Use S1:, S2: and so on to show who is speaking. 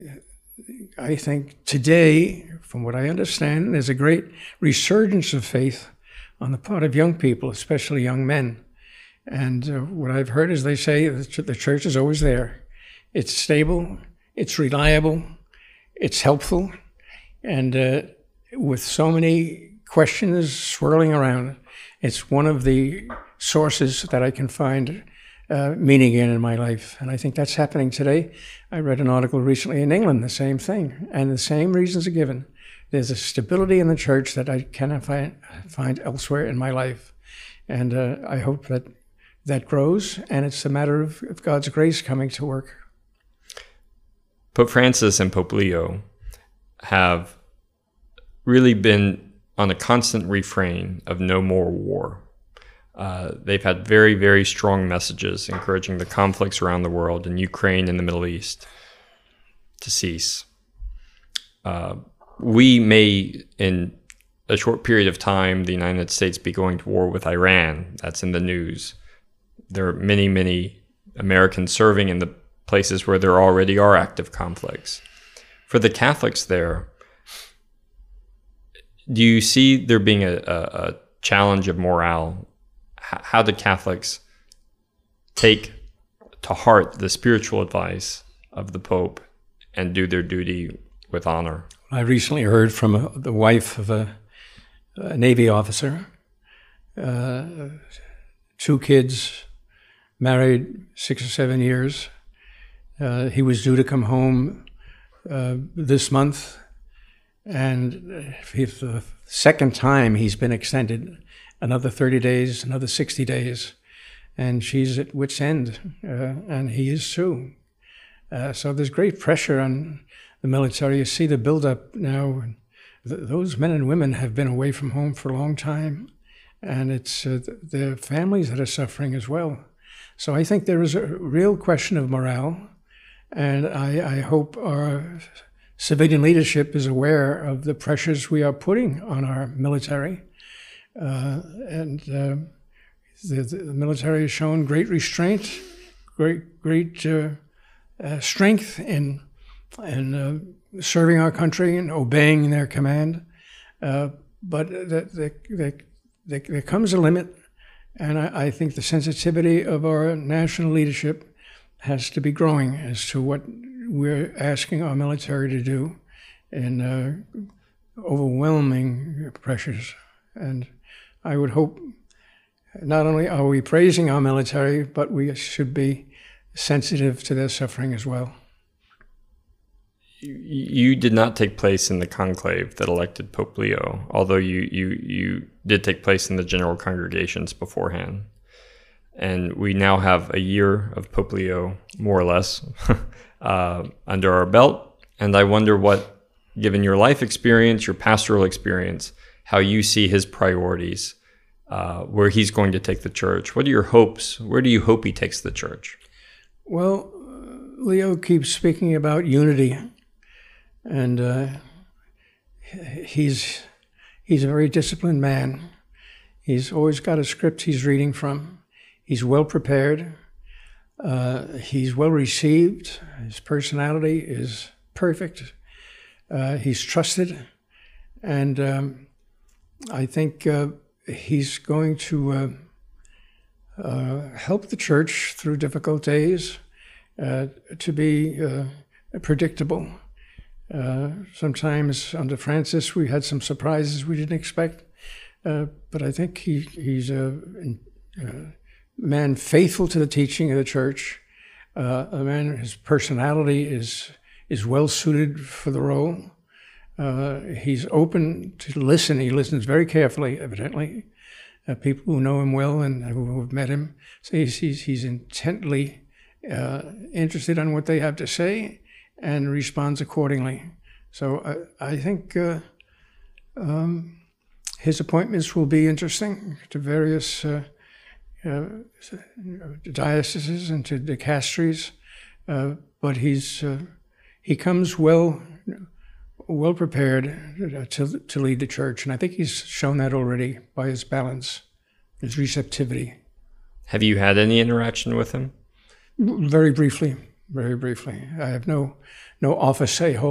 S1: I think today, from what I understand, there's a great resurgence of faith on the part of young people, especially young men. And what I've heard is they say the church is always there. It's stable, it's reliable, it's helpful, and with so many questions swirling around, it's one of the sources that I can find meaning in my life. And I think that's happening today. I read an article recently in England, the same thing, and the same reasons are given. There's a stability in the church that I cannot find elsewhere in my life. And I hope that grows, and it's a matter of God's grace coming to work.
S2: Pope Francis and Pope Leo have really been on a constant refrain of no more war. They've had very, very strong messages encouraging the conflicts around the world, in Ukraine and the Middle East, to cease. We may, in a short period of time, the United States be going to war with Iran. That's in the news. There are many, many Americans serving in the places where there already are active conflicts. For the Catholics there, do you see there being a challenge of morale? How do Catholics take to heart the spiritual advice of the Pope and do their duty with honor?
S1: I recently heard from the wife of a Navy officer, 2 kids, married 6 or 7 years. He was due to come home this month, and for the second time he's been extended another 30 days, another 60 days, and she's at wit's end, and he is too. So there's great pressure on the military. You see the buildup now. Those men and women have been away from home for a long time, and it's their families that are suffering as well. So I think there is a real question of morale, and I hope our civilian leadership is aware of the pressures we are putting on our military. The military has shown great restraint, great strength in serving our country and obeying their command. But there comes a limit, and I think the sensitivity of our national leadership has to be growing as to what we're asking our military to do in overwhelming pressures. And I would hope not only are we praising our military, but we should be sensitive to their suffering as well.
S2: You did not take place in the conclave that elected Pope Leo, although you did take place in the general congregations beforehand. And we now have a year of Pope Leo, more or less, under our belt. And I wonder what, given your life experience, your pastoral experience, how you see his priorities, where he's going to take the church. What are your hopes? Where do you hope he takes the church?
S1: Well, Leo keeps speaking about unity, and he's a very disciplined man. He's always got a script he's reading from. He's well prepared. He's well received. His personality is perfect. He's trusted, and I think he's going to help the church through difficult days to be predictable. Sometimes under Francis we had some surprises we didn't expect, but I think he's a man faithful to the teaching of the church, a man whose personality is well suited for the role. He's open to listen. He listens very carefully, evidently. People who know him well and who have met him, so he's intently interested in what they have to say and responds accordingly. So I think his appointments will be interesting to various dioceses and to dicasteries, but he comes well prepared to lead the church, and I think he's shown that already by his balance, his receptivity.
S2: Have you had any interaction with him?
S1: Very briefly. very briefly. I have no office say